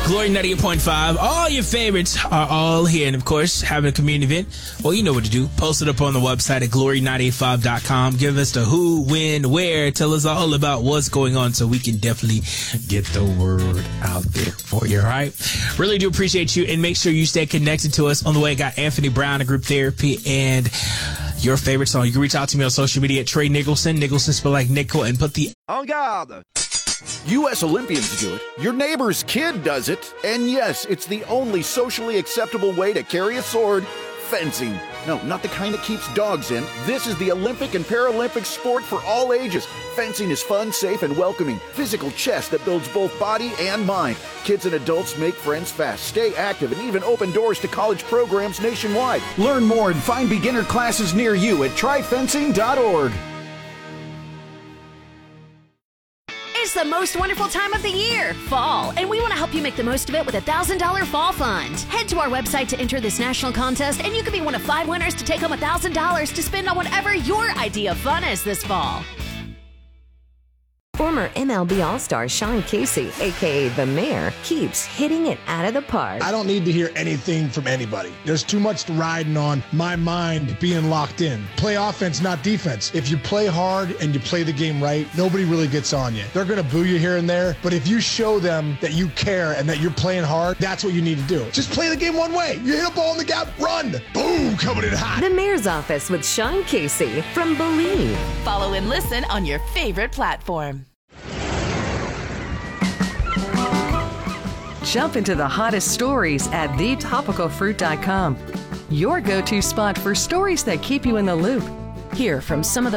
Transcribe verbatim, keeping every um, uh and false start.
Glory ninety-eight point five. All your favorites are all here. And, of course, having a community event, well, you know what to do. Post it up on the website at glory nine eight five dot com. Give us the who, when, where. Tell us all about what's going on so we can definitely get the word out there for you, all right? Really do appreciate you. And make sure you stay connected to us. On the way, I got Anthony Brown of Group Therapy and your favorite song. You can reach out to me on social media at Trey Nicholson. Nicholson spelled like nickel, and put the En garde. U S Olympians do it. Your neighbor's kid does it. And yes, it's the only socially acceptable way to carry a sword. Fencing. No, not the kind that keeps dogs in. This is the Olympic and Paralympic sport for all ages. Fencing is fun, safe, and welcoming. Physical chess that builds both body and mind. Kids and adults make friends fast, stay active, and even open doors to college programs nationwide. Learn more and find beginner classes near you at try fencing dot org. It's the most wonderful time of the year, fall, and we want to help you make the most of it with a one thousand dollars Fall Fund. Head to our website to enter this national contest, and you can be one of five winners to take home one thousand dollars to spend on whatever your idea of fun is this fall. Former M L B All-Star Sean Casey, a k a. The Mayor, keeps hitting it out of the park. I don't need to hear anything from anybody. There's too much riding on my mind being locked in. Play offense, not defense. If you play hard and you play the game right, nobody really gets on you. They're going to boo you here and there, but if you show them that you care and that you're playing hard, that's what you need to do. Just play the game one way. You hit a ball in the gap, run. Boom, coming in hot. The Mayor's Office with Sean Casey from Believe. Follow and listen on your favorite platform. Jump into the hottest stories at the topical fruit dot com. Your go-to spot for stories that keep you in the loop. Hear from some of the